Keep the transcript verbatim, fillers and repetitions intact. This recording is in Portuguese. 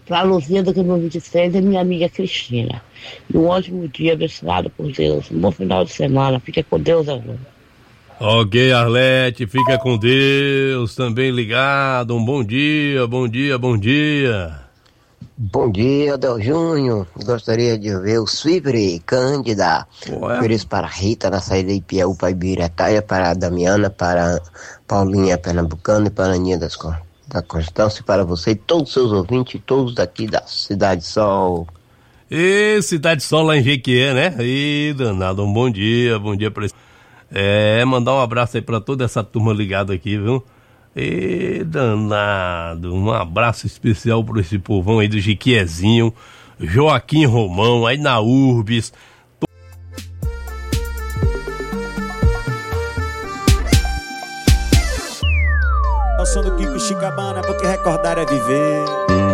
Pra Luzia do Caminho vinte e seis e minha amiga Cristina. E um ótimo dia, abençoado por Deus. Um bom final de semana. Fica com Deus, Arlete. Ok, Arlete, fica com Deus, também ligado. Um bom dia, bom dia, bom dia. Bom dia, Del Júnior. Gostaria de ver o Suíbre Cândida. Ofereço para Rita na saída de Piauí para Ibirataia, para a Damiana, para a Paulinha Pernambucana e para a Aninha das, da Constância, e para você e todos os seus ouvintes, todos daqui da Cidade Sol. E Cidade Sol lá em Jequié, né? E danado, um bom dia, bom dia para esse. É, mandar um abraço aí para toda essa turma ligada aqui, viu? E danado, um abraço especial para esse povão aí do Jequiézinho, Joaquim Romão, aí na Urbis. Eu sou do Kiko Chicabana, porque recordar é viver.